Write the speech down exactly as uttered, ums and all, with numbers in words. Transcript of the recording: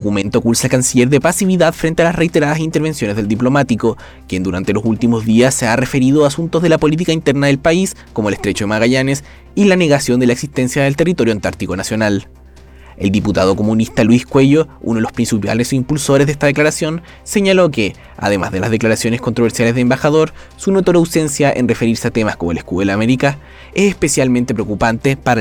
documento acusa al canciller de pasividad frente a las reiteradas intervenciones del diplomático, quien durante los últimos días se ha referido a asuntos de la política interna del país, como el Estrecho de Magallanes y la negación de la existencia del territorio antártico nacional. El diputado comunista Luis Cuello, uno de los principales impulsores de esta declaración, señaló que, además de las declaraciones controversiales del embajador, su notoria ausencia en referirse a temas como el escudo de la América es especialmente preocupante para